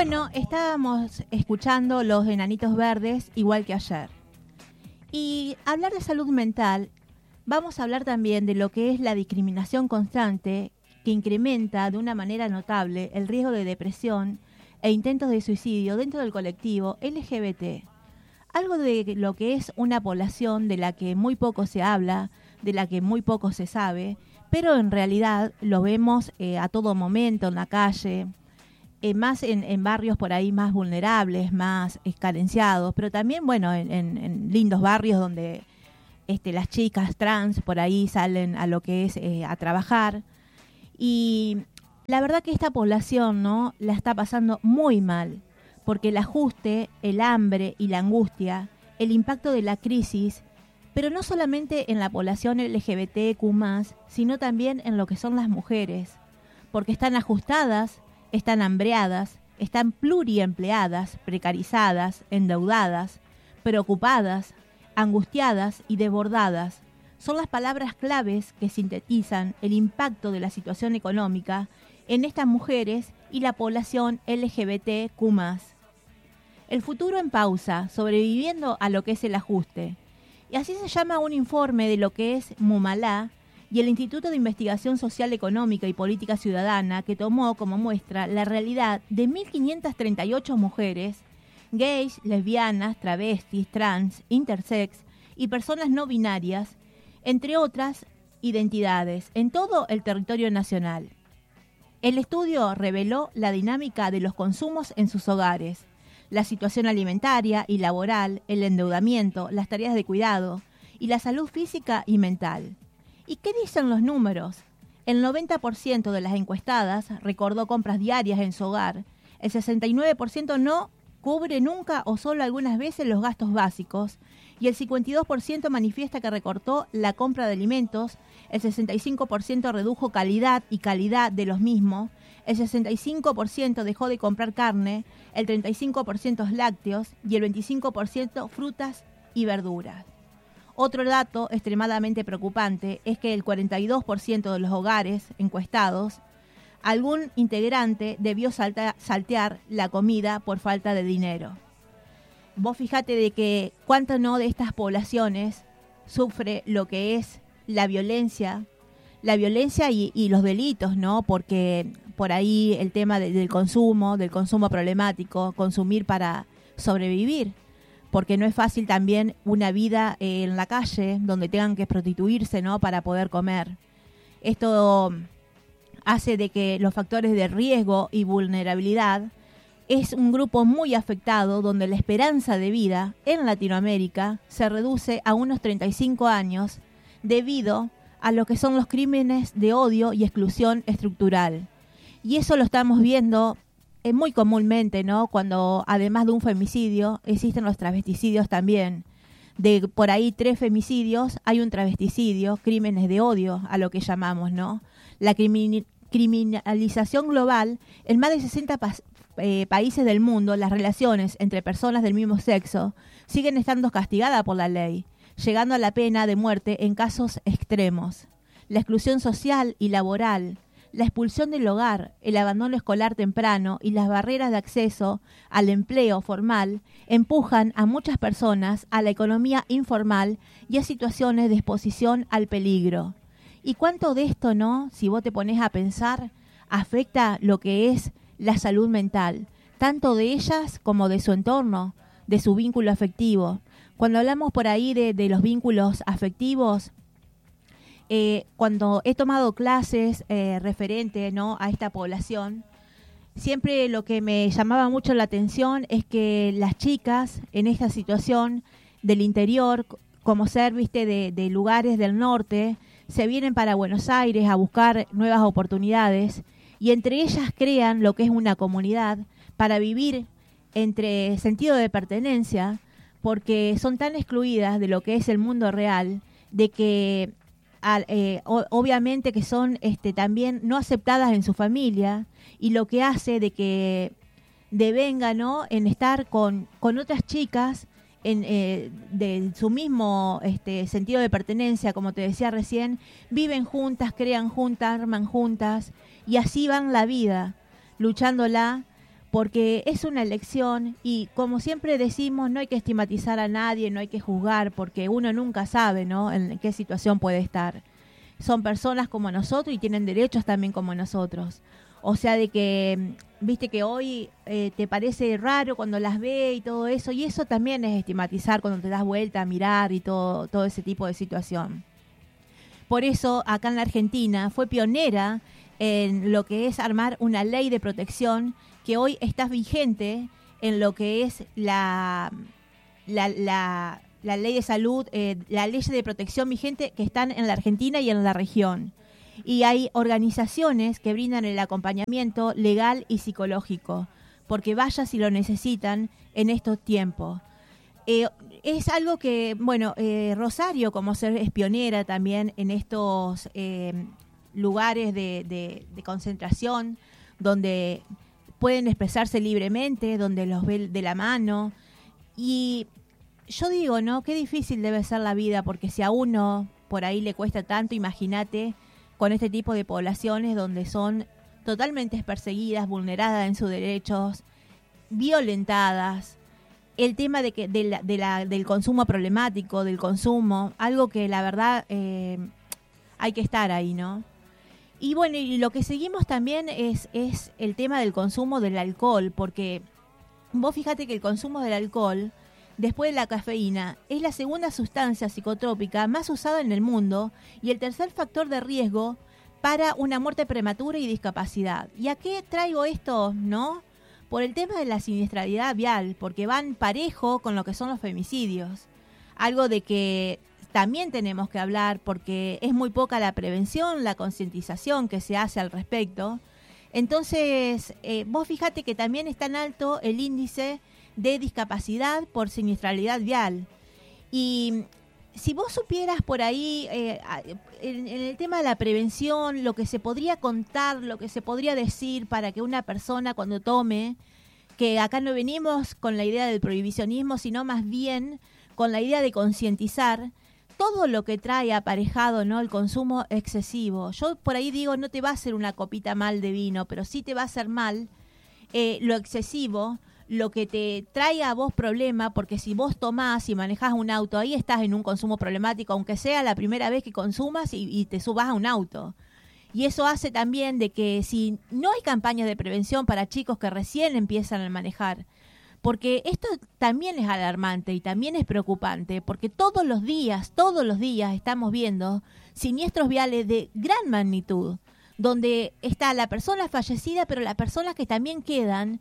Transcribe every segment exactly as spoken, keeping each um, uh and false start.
Bueno, estábamos escuchando Los Enanitos Verdes, igual que ayer. Y hablar de salud mental, vamos a hablar también de lo que es la discriminación constante que incrementa de una manera notable el riesgo de depresión e intentos de suicidio dentro del colectivo L G B T. Algo de lo que es una población de la que muy poco se habla, de la que muy poco se sabe, pero en realidad lo vemos eh, a todo momento en la calle, eh, más en, en barrios por ahí más vulnerables, más carenciados, pero también, bueno, en, en, en lindos barrios donde este, las chicas trans por ahí salen a lo que es eh, a trabajar. Y la verdad que esta población, ¿no?, la está pasando muy mal, porque el ajuste, el hambre y la angustia, el impacto de la crisis, pero no solamente en la población L G B T Q más, sino también en lo que son las mujeres, porque están ajustadas, están hambreadas, están pluriempleadas, precarizadas, endeudadas, preocupadas, angustiadas y desbordadas. Son las palabras claves que sintetizan el impacto de la situación económica en estas mujeres y la población L G B T Q más. El futuro en pausa, sobreviviendo a lo que es el ajuste. Y así se llama un informe de lo que es Mumalá y el Instituto de Investigación Social, Económica y Política Ciudadana, que tomó como muestra la realidad de mil quinientas treinta y ocho mujeres, gays, lesbianas, travestis, trans, intersex y personas no binarias, entre otras identidades, en todo el territorio nacional. El estudio reveló la dinámica de los consumos en sus hogares, la situación alimentaria y laboral, el endeudamiento, las tareas de cuidado y la salud física y mental. ¿Y qué dicen los números? El noventa por ciento de las encuestadas recordó compras diarias en su hogar, el sesenta y nueve por ciento no cubre nunca o solo algunas veces los gastos básicos y el cincuenta y dos por ciento manifiesta que recortó la compra de alimentos, el sesenta y cinco por ciento redujo calidad y calidad de los mismos, el sesenta y cinco por ciento dejó de comprar carne, el treinta y cinco por ciento lácteos y el veinticinco por ciento frutas y verduras. Otro dato extremadamente preocupante es que el cuarenta y dos por ciento de los hogares encuestados, algún integrante debió salta, saltear la comida por falta de dinero. Vos fijate de que cuánto no de estas poblaciones sufre lo que es la violencia, la violencia y, y los delitos, ¿no? Porque por ahí el tema de, del consumo, del consumo problemático, consumir para sobrevivir, porque no es fácil también una vida eh, en la calle donde tengan que prostituirse, ¿no?, para poder comer. Esto hace de que los factores de riesgo y vulnerabilidad es un grupo muy afectado donde la esperanza de vida en Latinoamérica se reduce a unos treinta y cinco años debido a lo que son los crímenes de odio y exclusión estructural. Y eso lo estamos viendo eh, muy comúnmente, ¿no?, cuando además de un femicidio existen los travesticidios también. De por ahí tres femicidios hay un travesticidio, crímenes de odio a lo que llamamos, ¿no? La crimin- criminalización global en más de sesenta pas- eh, países del mundo, las relaciones entre personas del mismo sexo siguen estando castigadas por la ley, llegando a la pena de muerte en casos extremos. La exclusión social y laboral, la expulsión del hogar, el abandono escolar temprano y las barreras de acceso al empleo formal empujan a muchas personas a la economía informal y a situaciones de exposición al peligro. ¿Y cuánto de esto, no, si vos te pones a pensar, afecta lo que es la salud mental, tanto de ellas como de su entorno, de su vínculo afectivo? Cuando hablamos por ahí de, de los vínculos afectivos, eh, cuando he tomado clases eh, referente, ¿no?, a esta población, siempre lo que me llamaba mucho la atención es que las chicas en esta situación del interior, como ser, viste, de, de lugares del norte, se vienen para Buenos Aires a buscar nuevas oportunidades y entre ellas crean lo que es una comunidad para vivir entre sentido de pertenencia, porque son tan excluidas de lo que es el mundo real, de que al, eh, o, obviamente que son este, también no aceptadas en su familia, y lo que hace de que devenga, ¿no?, en estar con, con otras chicas en, eh, de su mismo este, sentido de pertenencia, como te decía recién, viven juntas, crean juntas, arman juntas, y así van la vida, luchándola porque es una elección y como siempre decimos, no hay que estigmatizar a nadie, no hay que juzgar, porque uno nunca sabe, ¿no?, en qué situación puede estar. Son personas como nosotros y tienen derechos también como nosotros. O sea, de que, viste que hoy eh, te parece raro cuando las ve y todo eso, y eso también es estigmatizar cuando te das vuelta a mirar y todo, todo ese tipo de situación. Por eso, acá en la Argentina fue pionera en lo que es armar una ley de protección que hoy está vigente en lo que es la, la, la, la ley de salud, eh, la ley de protección vigente que están en la Argentina y en la región. Y hay organizaciones que brindan el acompañamiento legal y psicológico, porque vaya si lo necesitan en estos tiempos. Eh, es algo que, bueno, eh, Rosario, como ser es pionera también en estos eh, lugares de, de, de concentración, donde pueden expresarse libremente, donde los ve de la mano. Y yo digo, ¿no?, qué difícil debe ser la vida, porque si a uno por ahí le cuesta tanto, imagínate con este tipo de poblaciones donde son totalmente perseguidas, vulneradas en sus derechos, violentadas. El tema de que de la, de la, del consumo problemático, del consumo, algo que la verdad eh, hay que estar ahí, ¿no? Y bueno, y lo que seguimos también es, es el tema del consumo del alcohol, porque vos fíjate que el consumo del alcohol, después de la cafeína, es la segunda sustancia psicotrópica más usada en el mundo y el tercer factor de riesgo para una muerte prematura y discapacidad. ¿Y a qué traigo esto, no? Por el tema de la siniestralidad vial, porque van parejo con lo que son los femicidios. Algo de que también tenemos que hablar, porque es muy poca la prevención, la concientización que se hace al respecto. Entonces, eh, vos fíjate que también es tan alto el índice de discapacidad por siniestralidad vial. Y si vos supieras por ahí, eh, en, en el tema de la prevención, lo que se podría contar, lo que se podría decir para que una persona cuando tome, que acá no venimos con la idea del prohibicionismo, sino más bien con la idea de concientizar todo lo que trae aparejado, ¿no?, el consumo excesivo. Yo por ahí digo, no te va a hacer una copita mal de vino, pero sí te va a hacer mal eh, lo excesivo, lo que te trae a vos problema, porque si vos tomás y manejás un auto, ahí estás en un consumo problemático, aunque sea la primera vez que consumas y, y te subas a un auto. Y eso hace también de que si no hay campañas de prevención para chicos que recién empiezan a manejar, porque esto también es alarmante y también es preocupante, porque todos los días, todos los días estamos viendo siniestros viales de gran magnitud, donde está la persona fallecida, pero las personas que también quedan,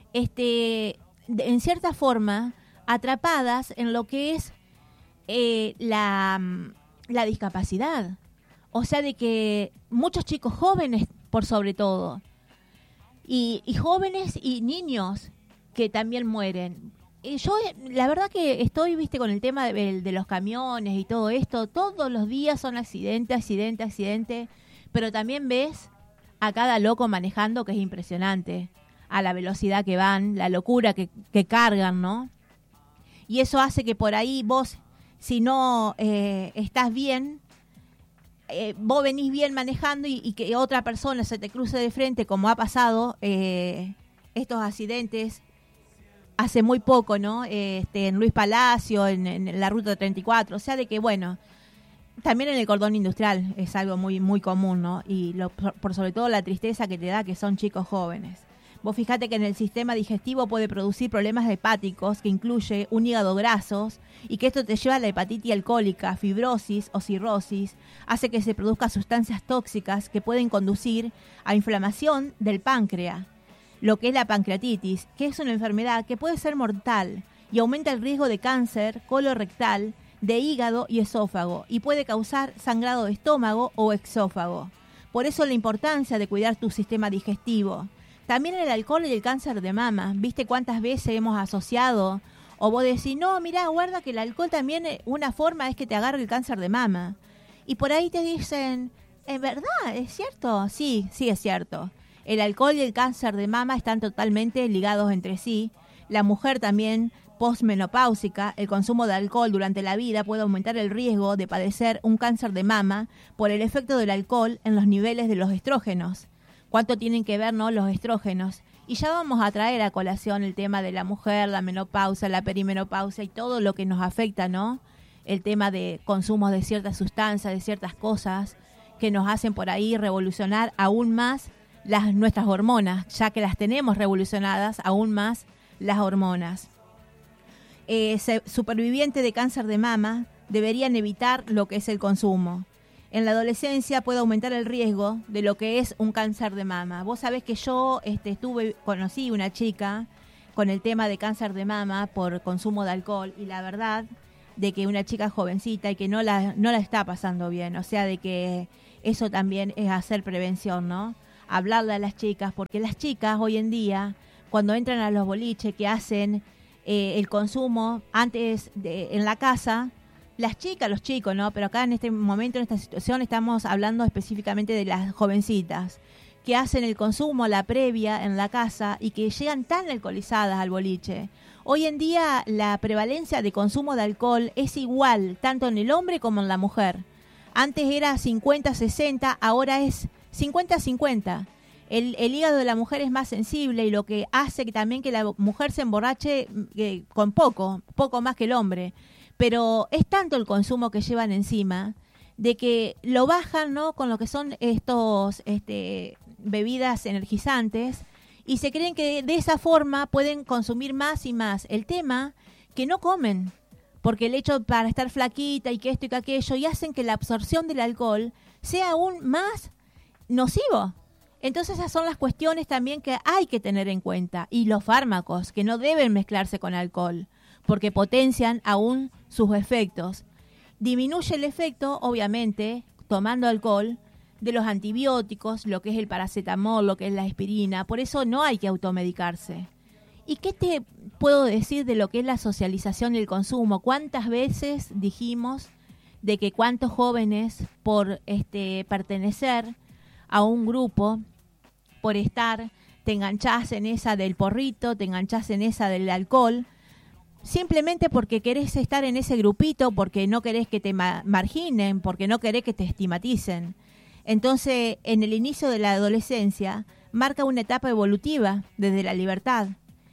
este, en cierta forma, atrapadas en lo que es eh, la, la discapacidad. O sea, de que muchos chicos jóvenes, por sobre todo, y, y jóvenes y niños que también mueren. Y yo, la verdad que estoy, viste, con el tema de, de los camiones y todo esto, todos los días son accidente, accidente, accidente, pero también ves a cada loco manejando, que es impresionante, a la velocidad que van, la locura que, que cargan, ¿no? Y eso hace que por ahí vos, si no eh, estás bien, eh, vos venís bien manejando y, y que otra persona se te cruce de frente, como ha pasado eh, estos accidentes hace muy poco, ¿no? Este, en Luis Palacio, en, en la ruta treinta y cuatro, o sea, de que, bueno, también en el cordón industrial es algo muy muy común, ¿no? Y lo, por sobre todo la tristeza que te da que son chicos jóvenes. Vos fijate que en el sistema digestivo puede producir problemas hepáticos, que incluye un hígado grasos, y que esto te lleva a la hepatitis alcohólica, fibrosis o cirrosis, hace que se produzcan sustancias tóxicas que pueden conducir a inflamación del páncreas, lo que es la pancreatitis, que es una enfermedad que puede ser mortal y aumenta el riesgo de cáncer colorectal, de hígado y esófago, y puede causar sangrado de estómago o exófago. Por eso la importancia de cuidar tu sistema digestivo. También el alcohol y el cáncer de mama. ¿Viste cuántas veces hemos asociado? O vos decís, no, mirá, guarda que el alcohol también, una forma es que te agarre el cáncer de mama. Y por ahí te dicen, ¿es verdad? ¿Es cierto? Sí, sí es cierto. El alcohol y el cáncer de mama están totalmente ligados entre sí. La mujer también postmenopáusica, el consumo de alcohol durante la vida puede aumentar el riesgo de padecer un cáncer de mama por el efecto del alcohol en los niveles de los estrógenos. ¿Cuánto tienen que ver, no, los estrógenos? Y ya vamos a traer a colación el tema de la mujer, la menopausia, la perimenopausia y todo lo que nos afecta, ¿no? El tema de consumo de ciertas sustancias, de ciertas cosas que nos hacen por ahí revolucionar aún más las nuestras hormonas, ya que las tenemos revolucionadas aún más las hormonas. Eh, se, supervivientes de cáncer de mama deberían evitar lo que es el consumo. En la adolescencia puede aumentar el riesgo de lo que es un cáncer de mama. Vos sabés que yo este, estuve, conocí una chica con el tema de cáncer de mama por consumo de alcohol, y la verdad de que una chica jovencita y que no la, no la está pasando bien, o sea, de que eso también es hacer prevención, ¿no? Hablarle a las chicas, porque las chicas hoy en día, cuando entran a los boliches que hacen eh, el consumo antes de, en la casa, las chicas, los chicos, ¿no? Pero acá en este momento, en esta situación, estamos hablando específicamente de las jovencitas, que hacen el consumo, la previa en la casa y que llegan tan alcoholizadas al boliche. Hoy en día la prevalencia de consumo de alcohol es igual, tanto en el hombre como en la mujer. Antes era cincuenta sesenta, ahora es cincuenta cincuenta. El, el hígado de la mujer es más sensible y lo que hace que también que la mujer se emborrache eh, con poco, poco más que el hombre. Pero es tanto el consumo que llevan encima de que lo bajan, ¿no? Con lo que son estos este, bebidas energizantes y se creen que de esa forma pueden consumir más y más. El tema que no comen, porque el hecho para estar flaquita y que esto y que aquello, y hacen que la absorción del alcohol sea aún más nocivo. Entonces esas son las cuestiones también que hay que tener en cuenta. Y los fármacos, que no deben mezclarse con alcohol, porque potencian aún sus efectos. Disminuye el efecto, obviamente, tomando alcohol, de los antibióticos, lo que es el paracetamol, lo que es la aspirina. Por eso no hay que automedicarse. ¿Y qué te puedo decir de lo que es la socialización y el consumo? ¿Cuántas veces dijimos de que cuántos jóvenes por este pertenecer a un grupo, por estar, te enganchás en esa del porrito, te enganchás en esa del alcohol, simplemente porque querés estar en ese grupito, porque no querés que te ma- marginen, porque no querés que te estigmaticen? Entonces, en el inicio de la adolescencia, marca una etapa evolutiva desde la libertad.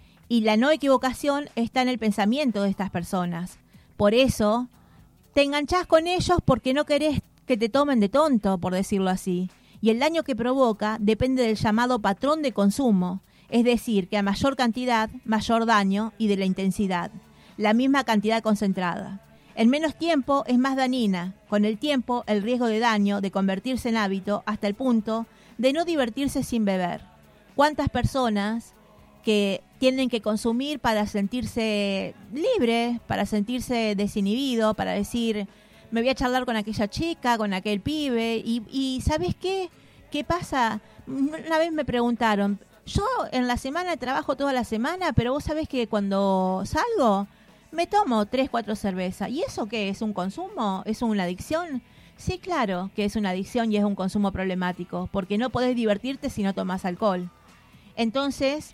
Y la no equivocación está en el pensamiento de estas personas. Por eso, te enganchás con ellos porque no querés que te tomen de tonto, por decirlo así. Y el daño que provoca depende del llamado patrón de consumo. Es decir, que a mayor cantidad, mayor daño y de la intensidad. La misma cantidad concentrada. En menos tiempo es más dañina. Con el tiempo, el riesgo de daño de convertirse en hábito hasta el punto de no divertirse sin beber. ¿Cuántas personas que tienen que consumir para sentirse libre, para sentirse desinhibido, para decir, me voy a charlar con aquella chica, con aquel pibe? Y, y ¿sabes qué? ¿Qué pasa? Una vez me preguntaron, yo en la semana trabajo toda la semana, pero vos sabés que cuando salgo me tomo tres, cuatro cervezas. ¿Y eso qué es? ¿Un consumo? ¿Es una adicción? Sí, claro que es una adicción y es un consumo problemático, porque no podés divertirte si no tomás alcohol. Entonces,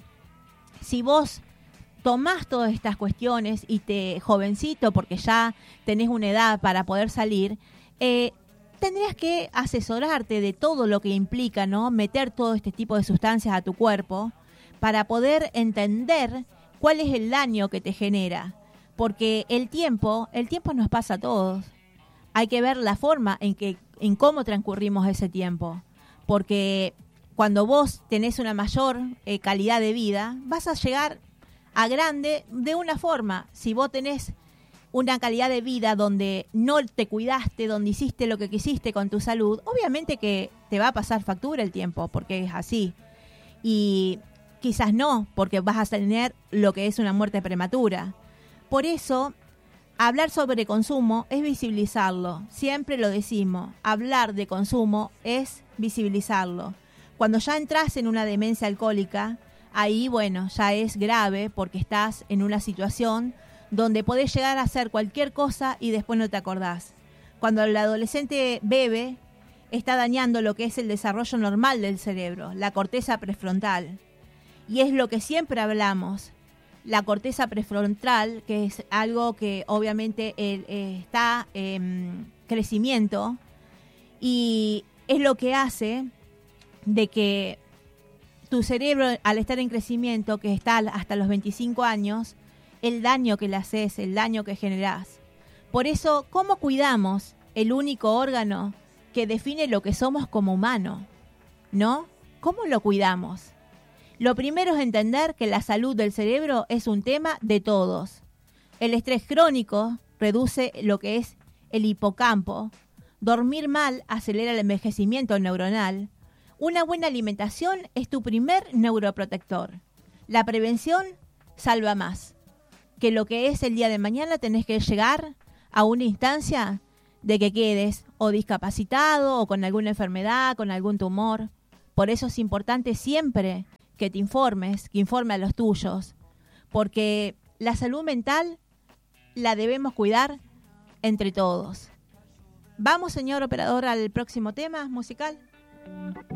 si vos tomás todas estas cuestiones y te, jovencito, porque ya tenés una edad para poder salir, eh, tendrías que asesorarte de todo lo que implica, ¿no? Meter todo este tipo de sustancias a tu cuerpo para poder entender cuál es el daño que te genera. Porque el tiempo, el tiempo nos pasa a todos. Hay que ver la forma en que, en cómo transcurrimos ese tiempo. Porque cuando vos tenés una mayor eh, calidad de vida, vas a llegar a grande de una forma. Si vos tenés una calidad de vida donde no te cuidaste, donde hiciste lo que quisiste con tu salud, obviamente que te va a pasar factura el tiempo, porque es así. Y quizás no, porque vas a tener lo que es una muerte prematura. Por eso, hablar sobre consumo es visibilizarlo. Siempre lo decimos, hablar de consumo es visibilizarlo. Cuando ya entras en una demencia alcohólica, ahí, bueno, ya es grave porque estás en una situación donde podés llegar a hacer cualquier cosa y después no te acordás. Cuando el adolescente bebe, está dañando lo que es el desarrollo normal del cerebro, la corteza prefrontal. Y es lo que siempre hablamos. La corteza prefrontal, que es algo que obviamente eh, eh, está en crecimiento y es lo que hace de que tu cerebro, al estar en crecimiento, que está hasta los veinticinco años, el daño que le haces, el daño que generás. Por eso, ¿cómo cuidamos el único órgano que define lo que somos como humano? ¿No? ¿Cómo lo cuidamos? Lo primero es entender que la salud del cerebro es un tema de todos. El estrés crónico reduce lo que es el hipocampo. Dormir mal acelera el envejecimiento neuronal. Una buena alimentación es tu primer neuroprotector. La prevención salva más. Que lo que es el día de mañana tenés que llegar a una instancia de que quedes o discapacitado o con alguna enfermedad, con algún tumor. Por eso es importante siempre que te informes, que informe a los tuyos, porque la salud mental la debemos cuidar entre todos. Vamos, señor operador, al próximo tema musical.